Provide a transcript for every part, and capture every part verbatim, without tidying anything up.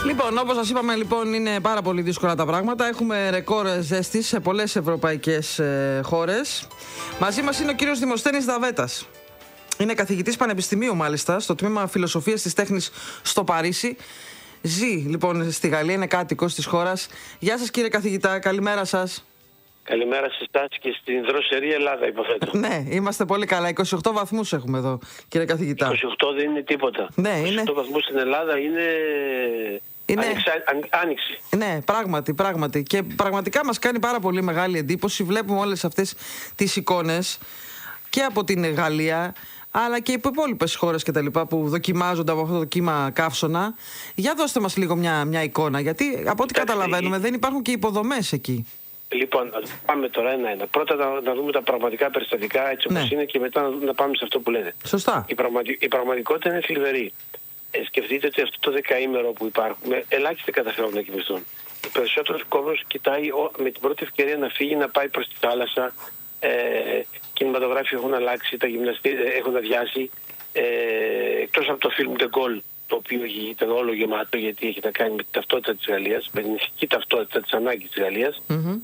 Λοιπόν, όπως σας είπαμε, λοιπόν, είναι πάρα πολύ δύσκολα τα πράγματα. Έχουμε ρεκόρ ζέστης σε πολλές ευρωπαϊκές ε, χώρες. Μαζί μας είναι ο κύριος Δημοσθένης Δαβέτας. Είναι καθηγητής πανεπιστημίου, μάλιστα, στο τμήμα Φιλοσοφίας της Τέχνης στο Παρίσι. Ζει, λοιπόν, στη Γαλλία, είναι κάτοικος της χώρας. Γεια σας, κύριε καθηγητά, καλημέρα σας. Καλημέρα σε εσάς και στην δροσερή Ελλάδα, υποθέτω. Ναι, είμαστε πολύ καλά. είκοσι οκτώ βαθμούς έχουμε εδώ, κύριε καθηγητά. είκοσι οκτώ δεν είναι τίποτα. Ναι, είκοσι οκτώ είναι... βαθμούς στην Ελλάδα είναι, είναι... Άνοιξη, άνοιξη. Ναι, πράγματι, πράγματι. Και πραγματικά μας κάνει πάρα πολύ μεγάλη εντύπωση. Βλέπουμε όλες αυτές τις εικόνες και από την Γαλλία, αλλά και από υπόλοιπες χώρες και τα λοιπά που δοκιμάζονται από αυτό το κύμα καύσωνα. Για δώστε μας λίγο μια, μια εικόνα, γιατί από ό,τι καταλαβαίνουμε δεν υπάρχουν και υποδομές εκεί. Λοιπόν, πάμε τώρα ένα-ένα. Πρώτα να, να δούμε τα πραγματικά περιστατικά έτσι όπως ναι. είναι και μετά να, να πάμε σε αυτό που λένε. Σωστά. Η, πραγματι, η πραγματικότητα είναι θλιβερή. Ε, σκεφτείτε ότι αυτό το δεκαήμερο που υπάρχουν, ελάχιστοι καταφέρουν να κοιμηθούν. Ο περισσότερος κόσμος κοιτάει ο, με την πρώτη ευκαιρία να φύγει, να πάει προς τη θάλασσα. Ε, κινηματογράφοι έχουν αλλάξει, τα γυμναστήρια έχουν αδειάσει. Ε, εκτός από το φιλμ De Gaulle, το οποίο ήταν όλο γεμάτο γιατί έχει να κάνει με την ταυτότητα της Γαλλίας, με την ηθική ταυτότητα της ανάγκης της Γαλλίας. Mm-hmm.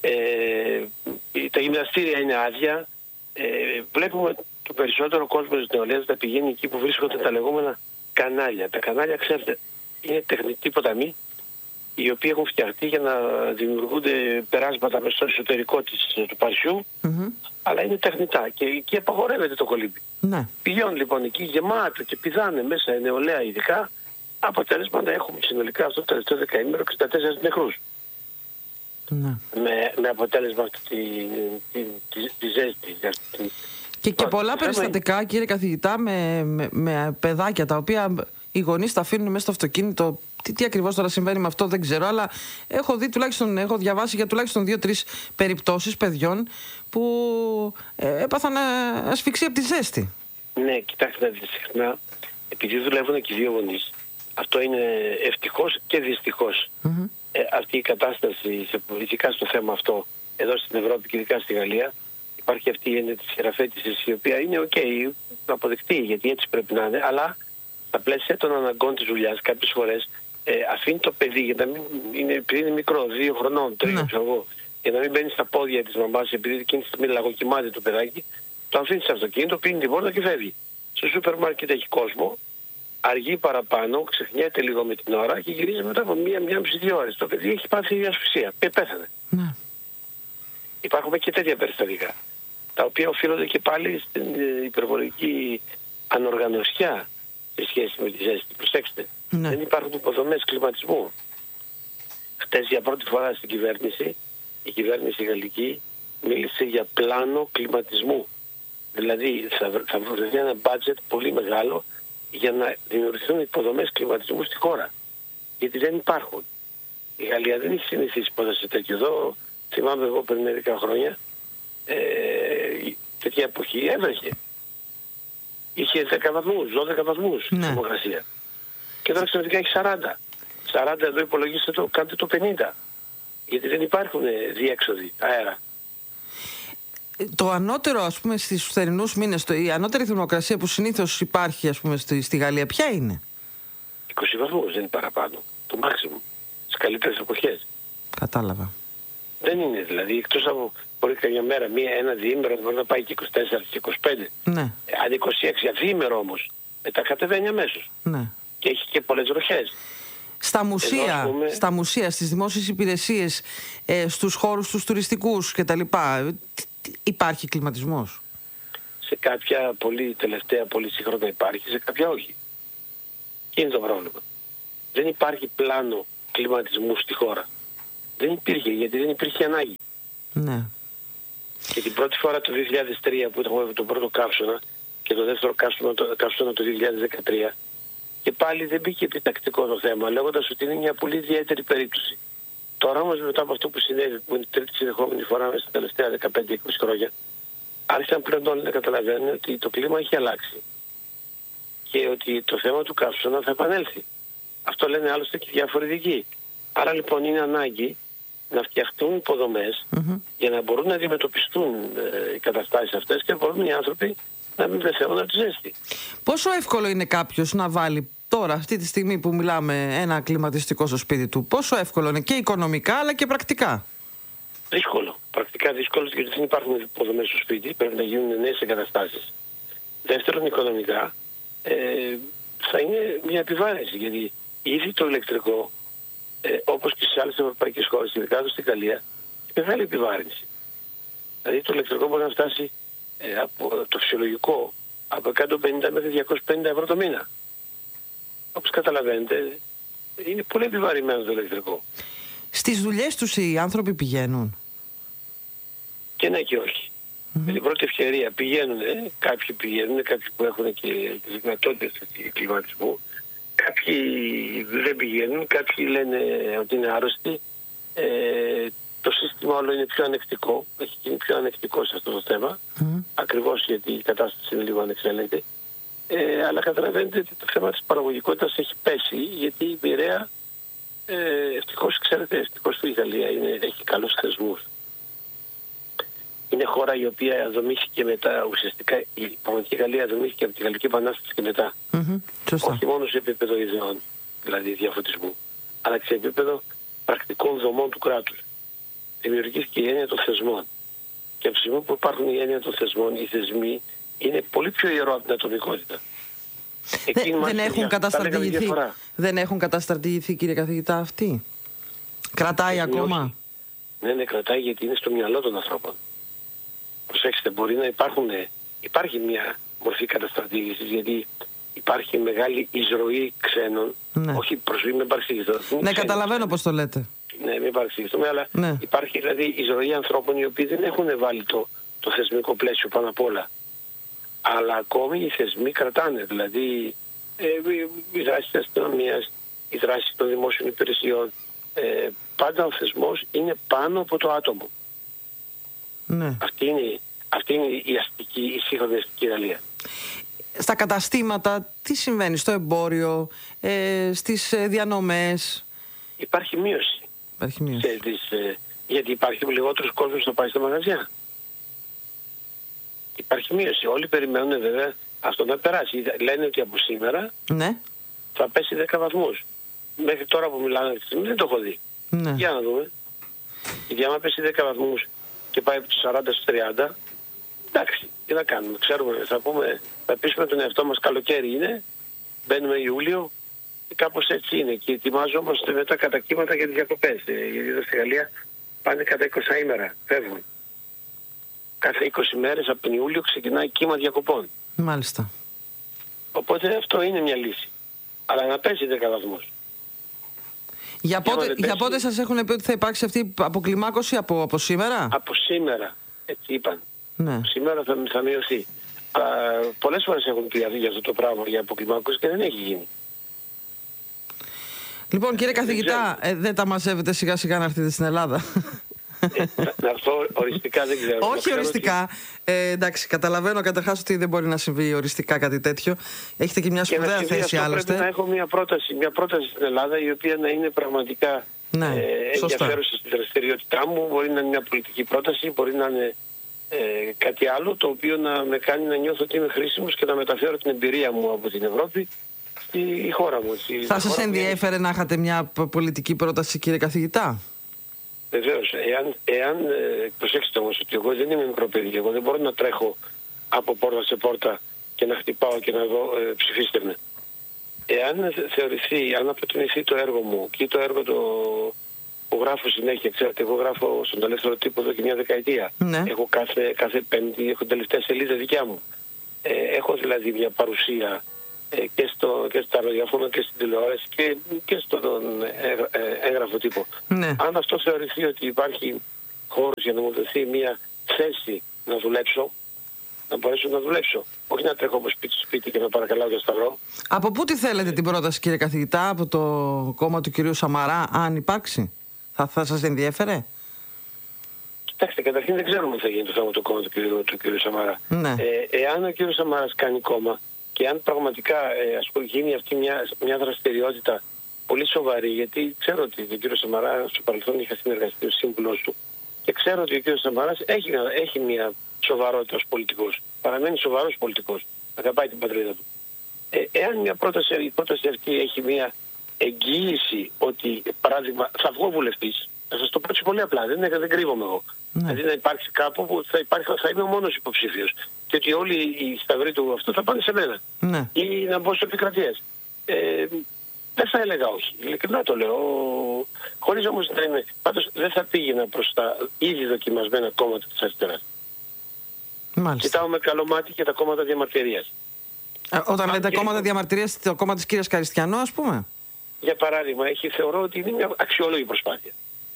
Ε, τα γυμναστήρια είναι άδεια. Ε, βλέπουμε το περισσότερο κόσμο της νεολαίας να πηγαίνει εκεί που βρίσκονται τα λεγόμενα κανάλια. Τα κανάλια, ξέρετε, είναι τεχνητοί ποταμοί οι οποίοι έχουν φτιαχτεί για να δημιουργούνται περάσματα μες στο εσωτερικό της, του Παρισιού, mm-hmm. αλλά είναι τεχνητά και εκεί απαγορεύεται το κολύμπι. Ναι. Πηγαίνουν λοιπόν εκεί γεμάτο και πηδάνε μέσα νεολαία ειδικά, αποτέλεσμα να έχουμε συνολικά αυτό το τελευταίο δεκαήμερο εξήντα τέσσερις νεκρούς. Ναι. Με, με αποτέλεσμα αυτή τη, τη, τη, τη ζέστη. Τη... Και, και πολλά το περιστατικά, είναι... κύριε καθηγητά, με, με, με παιδάκια τα οποία οι γονείς τα αφήνουν μέσα στο αυτοκίνητο. Τι, τι ακριβώς τώρα συμβαίνει με αυτό δεν ξέρω, αλλά έχω δει τουλάχιστον, έχω διαβάσει για τουλάχιστον δύο-τρεις περιπτώσεις παιδιών που ε, έπαθαν ασφυξία από τη ζέστη. Ναι, κοιτάξτε, συχνά, επειδή δουλεύουν και οι δύο γονείς, αυτό είναι ευτυχώς και δυστυχώς. Mm-hmm. Ε, αυτή η κατάσταση, ειδικά στο θέμα αυτό, εδώ στην Ευρώπη και ειδικά στη Γαλλία, υπάρχει αυτή η έννοια της χειραφέτησης, η οποία είναι οκ, okay, αποδεκτή, γιατί έτσι πρέπει να είναι, αλλά στα πλαίσια των αναγκών της δουλειάς, κάποιες φορές ε, αφήνει το παιδί, για να μην είναι, επειδή είναι μικρό, δύο χρονών, τρία, ξέρω εγώ, για να μην μπαίνει στα πόδια της μαμάς, επειδή εκείνη τη στιγμή λαγοκοιμάται το παιδάκι, το αφήνει στο αυτοκίνητο, πίνει την πόρτα και φεύγει. Στο σούπερ μάρκετ έχει κόσμο, αργεί παραπάνω, ξεχνιέται λίγο με την ώρα και γυρίζει μετά από μία, μία μισή δύο ώρες. Το παιδί έχει πάθει ασφυξία και πέθανε. Ναι. Υπάρχουν και τέτοια περιστατικά, τα οποία οφείλονται και πάλι στην υπερβολική ανοργανωσιά σε σχέση με τη ζέστη. Προσέξτε, ναι. δεν υπάρχουν υποδομές κλιματισμού. Χτες για πρώτη φορά στην κυβέρνηση, η κυβέρνηση γαλλική μίλησε για πλάνο κλιματισμού. Δηλαδή θα, θα βρεθεί ένα budget πολύ μεγάλο για να δημιουργηθούν υποδομές κλιματισμού στη χώρα. Γιατί δεν υπάρχουν. Η Γαλλία δεν έχει συνηθίσει ποτέ σε τέτοιο. Εδώ θυμάμαι εγώ πριν μερικά χρόνια, ε, τέτοια εποχή έβρεχε. Είχε δέκα βαθμούς, δώδεκα βαθμούς ναι. θερμοκρασία. Και τώρα ξαφνικά έχει σαράντα. σαράντα εδώ υπολογίστε το, κάντε το πενήντα. Γιατί δεν υπάρχουν διέξοδοι αέρα. Το ανώτερο, ας πούμε, στις θερινούς μήνες, το, η ανώτερη θερμοκρασία που συνήθως υπάρχει, ας πούμε, στη, στη Γαλλία, ποια είναι? είκοσι βαθμούς, δεν είναι παραπάνω. Το maximum. Στις καλύτερες εποχές. Κατάλαβα. Δεν είναι δηλαδή, εκτός από μπορεί καμιά μέρα, μία, ένα διήμερο μπορεί να πάει και είκοσι τέσσερα και είκοσι πέντε. Ναι. Αν είκοσι έξι, διήμερο όμως, μετά κατεβαίνει αμέσως. Ναι. Και έχει και πολλές βροχές. Στα μουσεία, Ενώ, πούμε, στα μουσεία, στις δημόσιες υπηρεσίες, ε, στους χώρους τους τουριστικούς κτλ. Υπάρχει κλιματισμός? Σε κάποια πολύ τελευταία, πολύ σύγχρονα υπάρχει, σε κάποια όχι. Και είναι το πρόβλημα. Δεν υπάρχει πλάνο κλιματισμού στη χώρα. Δεν υπήρχε, γιατί δεν υπήρχε ανάγκη. Ναι. Και την πρώτη φορά το δύο χιλιάδες τρία που είχαμε τον πρώτο καύσωνα και το δεύτερο καύσωνα το, καύσωνα το δύο χιλιάδες δεκατρία, και πάλι δεν μπήκε επιτακτικό το θέμα, λέγοντας ότι είναι μια πολύ ιδιαίτερη περίπτωση. Τώρα όμως μετά από αυτό που συνέβη, που είναι η τρίτη συνεχόμενη φορά μέσα στα τελευταία δεκαπέντε είκοσι χρόνια, άρχισαν πλέον όλοι να καταλαβαίνουν ότι το κλίμα έχει αλλάξει και ότι το θέμα του καύσωνα θα επανέλθει. Αυτό λένε άλλωστε και διάφοροι ειδικοί. Άρα λοιπόν είναι ανάγκη να φτιαχτούν υποδομές mm-hmm. για να μπορούν να αντιμετωπιστούν ε, οι καταστάσεις αυτές και μπορούν οι άνθρωποι να μην πεθαίνουν από τη ζέστη. Πόσο εύκολο είναι κάποιος να βάλει τώρα, αυτή τη στιγμή που μιλάμε, ένα κλιματιστικό στο σπίτι του, πόσο εύκολο είναι και οικονομικά αλλά και πρακτικά? Δύσκολο. Πρακτικά δύσκολο, γιατί δεν υπάρχουν υποδομές στο σπίτι, πρέπει να γίνουν νέες εγκαταστάσεις. Δεύτερον, οικονομικά, ε, θα είναι μια επιβάρυνση, γιατί ήδη το ηλεκτρικό, ε, όπως και στις άλλες ευρωπαϊκές χώρες, ειδικά εδώ στην Γαλλία, μεγάλη επιβάρυνση. Δηλαδή το ηλεκτρικό μπορεί να φτάσει ε, από το φυσιολογικό από εκατόν πενήντα μέχρι διακόσια πενήντα ευρώ το μήνα. Όπως καταλαβαίνετε, είναι πολύ επιβαρημένο το ηλεκτρικό. Στις δουλειές τους οι άνθρωποι πηγαίνουν? Και ναι και όχι. Mm-hmm. Με την πρώτη ευκαιρία πηγαίνουν, ε, κάποιοι πηγαίνουν, κάποιοι που έχουν και τις δυνατότητες κλιματισμού. Κάποιοι δεν πηγαίνουν, κάποιοι λένε ότι είναι άρρωστοι. Ε, το σύστημα όλο είναι πιο ανεκτικό, έχει γίνει πιο ανεκτικό σε αυτό το θέμα, mm. ακριβώς γιατί η κατάσταση είναι λίγο ανεξέλεγκτη. Ε, αλλά καταλαβαίνετε ότι το θέμα της παραγωγικότητας έχει πέσει, γιατί η Πειραιά, ε, ευτυχώς ξέρετε, ευτυχώς η Γαλλία είναι, έχει καλούς θεσμούς. Είναι χώρα η οποία δομήθηκε μετά, ουσιαστικά η πραγματική Γαλλία δομήθηκε από τη Γαλλική Επανάσταση και μετά. Mm-hmm. Όχι μόνο σε επίπεδο ιδεών, δηλαδή διαφωτισμού, αλλά και σε επίπεδο πρακτικών δομών του κράτους. Δημιουργήθηκε η έννοια των θεσμών. Και από τη στιγμή που υπάρχουν η έννοια των θεσμών, οι θεσμοί είναι πολύ πιο ιερό από την ατομικότητα. Δεν, δεν, έχουν καταστρατηγηθεί, δεν έχουν καταστρατηγηθεί, κύριε καθηγητά, αυτοί? Κρατάει ακόμα? Ναι, ναι, κρατάει, γιατί είναι στο μυαλό των ανθρώπων. Προσέξτε, μπορεί να υπάρχουν, υπάρχει μια μορφή καταστρατήγησης, γιατί υπάρχει μεγάλη εισρωή ξένων. Ναι. Όχι προσβή, μην παρεξηγηθώ. Ναι, καταλαβαίνω πώς το λέτε. Ναι, μην παρεξηγηθούμε, αλλά ναι. Υπάρχει δηλαδή εισρωή ανθρώπων οι οποίοι δεν έχουν βάλει το, το θεσμικό πλαίσιο πάνω απ' όλα. Αλλά ακόμη οι θεσμοί κρατάνε, δηλαδή ε, η δράση της αστυνομίας, η δράση των δημόσιων υπηρεσιών. Ε, πάντα ο θεσμός είναι πάνω από το άτομο. Ναι. Αυτή είναι, αυτή είναι η αστική, η σύγχρονη αστική Γαλλία. Στα καταστήματα, τι συμβαίνει στο εμπόριο, ε, στις ε, διανομές? Υπάρχει μείωση. Υπάρχει μείωση. Σε, τις, ε, γιατί υπάρχει λιγότερος κόσμος να πάει στα μαγαζιά. Υπάρχει μείωση. Όλοι περιμένουν βέβαια αυτό να περάσει. Λένε ότι από σήμερα ναι. θα πέσει δέκα βαθμούς. Μέχρι τώρα που μιλάνε αυτή τη στιγμή δεν το έχω δει. Ναι. Για να δούμε. Γιατί άμα πέσει δέκα βαθμούς και πάει από τους σαράντα στους τριάντα, εντάξει, τι να κάνουμε. Ξέρουμε, θα πούμε, θα πείσουμε τον εαυτό μας, καλοκαίρι είναι, μπαίνουμε Ιούλιο, και κάπως έτσι είναι. Και ετοιμάζομαστε μετά κατά κύματα για τις διακοπές. Γιατί εδώ στη Γαλλία πάνε κατά είκοσι ημέρα, φεύγουν. Κάθε είκοσι μέρες από τον Ιούλιο ξεκινάει κύμα διακοπών. Μάλιστα. Οπότε αυτό είναι μια λύση. Αλλά να πέσει δέκα βαθμούς. Για πότε, για πότε σας έχουν πει ότι θα υπάρξει αυτή η αποκλιμάκωση, από, από σήμερα? Από σήμερα, έτσι είπαν. Ναι. Σήμερα θα, θα μειωθεί. Αλλά πολλές φορές έχουν πει για αυτό το πράγμα, για αποκλιμάκωση, και δεν έχει γίνει. Λοιπόν, κύριε καθηγητά, ε, δεν τα μαζεύετε σιγά σιγά να έρθετε στην Ελλάδα? Ε, να έρθω οριστικά δεν ξέρω. Όχι οριστικά. Ότι... Ε, εντάξει, καταλαβαίνω καταρχάς ότι δεν μπορεί να συμβεί οριστικά κάτι τέτοιο. Έχετε και μια σπουδαία θέση αυτό άλλωστε. Πρέπει να έχω μια πρόταση, μια πρόταση στην Ελλάδα, η οποία να είναι πραγματικά ναι, ε, ενδιαφέρουσα στη δραστηριότητά μου. Μπορεί να είναι μια πολιτική πρόταση, μπορεί να είναι ε, κάτι άλλο, το οποίο να με κάνει να νιώθω ότι είμαι χρήσιμος και να μεταφέρω την εμπειρία μου από την Ευρώπη στη χώρα μου. Στη Θα σας ενδιέφερε να είχατε μια πολιτική πρόταση, κύριε καθηγητά? Βεβαίως, εάν, εάν ε, προσέξτε όμως ότι εγώ δεν είμαι μικρό παιδί, εγώ δεν μπορώ να τρέχω από πόρτα σε πόρτα και να χτυπάω και να δω ε, ψηφίστε με. Εάν θεωρηθεί, αν αποτιμηθεί το έργο μου και το έργο το, που γράφω συνέχεια, ξέρετε, εγώ γράφω στον ελεύθερο τύπο εδώ και μια δεκαετία. Ναι. Έχω κάθε, κάθε πέμπτη, έχω τελευταία σελίδα δικιά μου. Ε, έχω δηλαδή μια παρουσία και στο, και στο ραδιόφωνο και στην τηλεόραση και, και στον ε, ε, έγγραφο τύπο. Ναι. Αν αυτό θεωρηθεί ότι υπάρχει χώρος για να μου δοθεί μια θέση να δουλέψω, να μπορέσω να δουλέψω. Όχι να τρέχω από σπίτι σπίτι και να παρακαλάω για σταυρό. Από πού τη θέλετε την πρόταση, κύριε καθηγητά? Από το κόμμα του κυρίου Σαμαρά, αν υπάρξει? Θα, θα σας ενδιέφερε? Κοιτάξτε, καταρχήν δεν ξέρουμε τι θα γίνει το θέμα του κόμμα του κυρίου, του κυρίου Σαμαρά. Ναι. Ε, εάν ο κύριος Σαμαράς κάνει κόμμα και αν πραγματικά ε, ας πούμε, γίνει αυτή μια, μια δραστηριότητα πολύ σοβαρή, γιατί ξέρω ότι ο κύριος Σαμαρά στο παρελθόν είχα συνεργαστεί ως σύμβουλος του και ξέρω ότι ο κύριος Σαμαράς έχει, έχει μια σοβαρότητα ως πολιτικός. Παραμένει σοβαρός πολιτικός. Αγαπάει την πατρίδα του. Ε, εάν μια πρόταση, η πρόταση αυτή έχει μια εγγύηση ότι, παράδειγμα, θα βγω βουλευτής, θα σας το πω έτσι πολύ απλά, δεν, δεν κρύβομαι εγώ. Ναι. Δηλαδή να υπάρξει κάπου που θα, υπάρχει, θα είμαι ο μόνος υποψήφιος και ότι όλοι οι σταυροί του αυτού θα πάνε σε μένα. Ναι. Ή να μπω σε επικρατείες. Ε, δεν θα έλεγα όχι. Ειλικρινά το λέω. Χωρίς όμως να είμαι. Πάντως δεν θα πήγαινα προς τα ήδη δοκιμασμένα κόμματα της αριστεράς. Μάλιστα. Κοιτάω με καλό μάτι και τα κόμματα διαμαρτυρίας. Ε, όταν λέτε και... κόμματα διαμαρτυρίας, το κόμμα της κυρίας Καριστιανού, ας πούμε. Για παράδειγμα, έχει, θεωρώ ότι είναι μια αξιόλογη προσπάθεια.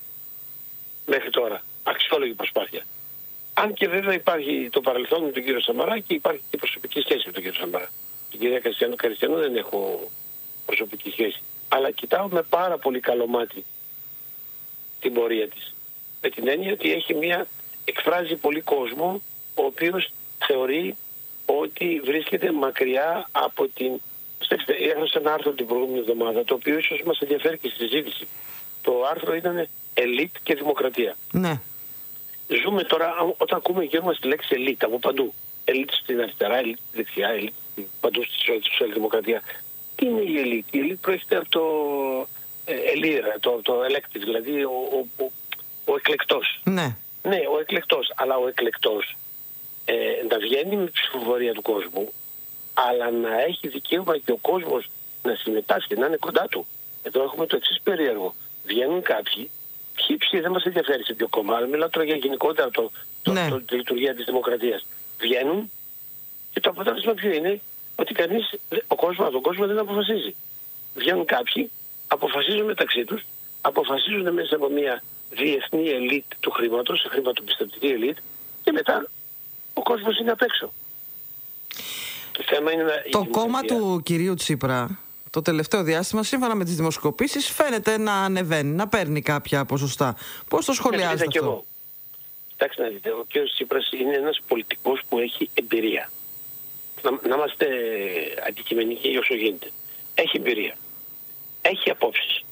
Μέχρι τώρα. Αξιόλογη προσπάθεια. Αν και βέβαια υπάρχει το παρελθόν με τον κύριο Σαμαρά και υπάρχει και προσωπική σχέση με τον κύριο Σαμαρά. Την κυρία Καριστιανού, Καριστιανού δεν έχω προσωπική σχέση. Αλλά κοιτάω με πάρα πολύ καλό μάτι την πορεία της. Με την έννοια ότι έχει μια, εκφράζει πολύ κόσμο, ο οποίος θεωρεί ότι βρίσκεται μακριά από την... Έγραψε ένα άρθρο την προηγούμενη εβδομάδα, το οποίο ίσως μας ενδιαφέρει και στη συζήτηση. Το άρθρο ήταν ελίτ και δημοκρατία. Ναι. Ζούμε τώρα, όταν ακούμε γύρω μας τη λέξη ελίτ από παντού. Ελίτ στην αριστερά, ελίτ στη δεξιά, ελίτ παντού στη σοσιαλδημοκρατία. Τι είναι η ελίτ? Η ελίτ προέρχεται από το ελίρα, το, το elective, δηλαδή ο, ο, ο, ο εκλεκτός. Ναι. Ναι, ο εκλεκτός. Αλλά ο εκλεκτός ε, να βγαίνει με ψηφοφορία του κόσμου, αλλά να έχει δικαίωμα και ο κόσμος να συμμετάσχει, να είναι κοντά του. Εδώ έχουμε το εξής περίεργο. Βγαίνουν κάποιοι, ποιοι ψήφοι δεν μας ενδιαφέρει σε ποιο κόμμα, αλλά μιλάω τώρα για γενικότερα το, το, ναι. το, το, τη λειτουργία της δημοκρατίας. Βγαίνουν και το αποτέλεσμα ποιο είναι? Ότι κανείς, ο κόσμος, τον κόσμο δεν αποφασίζει. Βγαίνουν κάποιοι, αποφασίζουν μεταξύ τους, αποφασίζουν μέσα από μια διεθνή ελίτ του χρήματος, χρηματοπιστωτική ελίτ, και μετά ο κόσμος είναι απ' έξω. Το θέμα είναι να... Το κόμμα του κυρίου Τσίπρα το τελευταίο διάστημα, σύμφωνα με τις δημοσκοπήσεις, φαίνεται να ανεβαίνει, να παίρνει κάποια ποσοστά. Πώς το σχολιάζετε αυτό? Εγώ. Κοιτάξτε να δείτε, ο κ. Τσίπρας είναι ένας πολιτικός που έχει εμπειρία. Να, να είμαστε αντικειμενικοί όσο γίνεται. Έχει εμπειρία. Έχει απόψεις.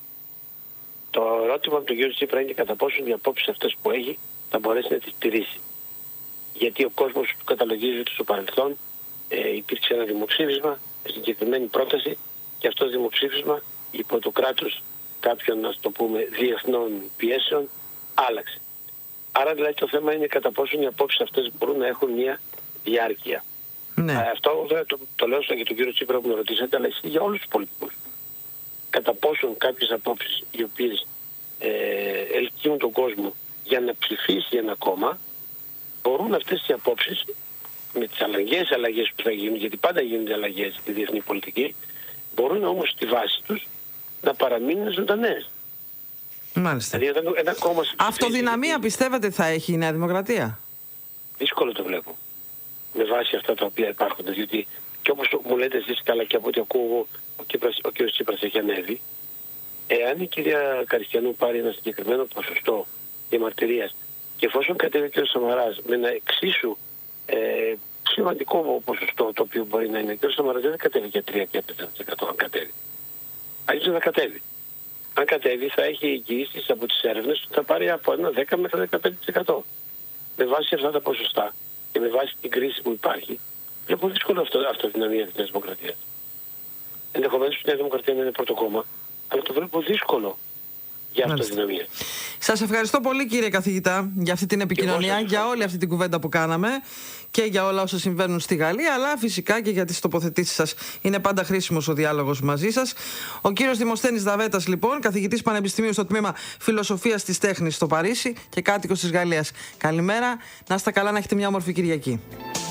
Το ερώτημα από τον κ. Τσίπρα είναι κατά πόσο οι απόψεις αυτές που έχει θα μπορέσει να τις τηρήσει. Γιατί ο κόσμος του καταλογίζει ότι στο παρελθόν ε, υπήρξε ένα δημοψήφισμα, συγκεκριμένη πρόταση, και αυτό το δημοψήφισμα υπό το κράτος κάποιων, να το πούμε, διεθνών πιέσεων άλλαξε. Άρα δηλαδή το θέμα είναι κατά πόσο οι απόψεις αυτές μπορούν να έχουν μια διάρκεια. Ναι. Α, αυτό βέβαια το, το λέω για τον κύριο Τσίπρα που με ρωτήσατε, αλλά ισχύει για όλους τους πολιτικούς. Κατά πόσον κάποιες απόψεις οι οποίες ε, ελκύουν τον κόσμο για να ψηφίσει ένα κόμμα, μπορούν αυτές οι απόψεις με τις αλλαγές, αλλαγές που θα γίνουν, γιατί πάντα γίνονται αλλαγές στη διεθνή πολιτική, μπορούν όμως στη βάση τους να παραμείνουν ζωντανές. Μάλιστα. Δηλαδή, ένα, ένα κόμμα αυτοδυναμία γιατί... πιστεύετε θα έχει η Νέα Δημοκρατία? Δύσκολο το βλέπω. Με βάση αυτά τα οποία υπάρχουν. Διότι και όπως μου λέτε εσείς, καλά, και από ό,τι ακούω, ο κ. Τσίπρας έχει ανέβει. Εάν η κυρία Καριστιανού πάρει ένα συγκεκριμένο ποσοστό διαμαρτυρίας και εφόσον κατέβει ο κ. Σαμαράς με ένα εξίσου ε, σημαντικό ποσοστό, το οποίο μπορεί να είναι, ο κ. Σαμαράς δεν κατέβει για τρία και πέντε τοις εκατό αν κατέβει. Αλλιώς θα κατέβει. Αν κατέβει θα έχει εγγυήσεις από τις έρευνες ότι θα πάρει από ένα δέκα μέχρι δεκαπέντε τοις εκατό. Με βάση αυτά τα ποσοστά και με βάση την κρίση που υπάρχει, βλέπω δύσκολο αυτό, αυτοδυναμία της Νέας Δημοκρατίας. Ενδεχομένως η Νέα Δημοκρατία να είναι πρώτο κόμμα, αλλά το βλέπω δύσκολο για αυτοδυναμία. Σας ευχαριστώ πολύ, κύριε καθηγητά, για αυτή την επικοινωνία, για όλη αυτή την κουβέντα που κάναμε και για όλα όσα συμβαίνουν στη Γαλλία, αλλά φυσικά και για τις τοποθετήσεις σας. Είναι πάντα χρήσιμος ο διάλογος μαζί σας. Ο κύριος Δημοσθένης Δαβέτας, λοιπόν, καθηγητής Πανεπιστημίου στο τμήμα Φιλοσοφίας της Τέχνης στο Παρίσι και κάτοικος της Γαλλίας. Καλημέρα, να είστε καλά, να έχετε μια όμορφη Κυριακή.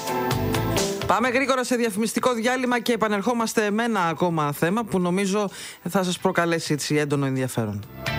Πάμε γρήγορα σε διαφημιστικό διάλειμμα και επανερχόμαστε με ένα ακόμα θέμα που νομίζω θα σας προκαλέσει έτσι έντονο ενδιαφέρον.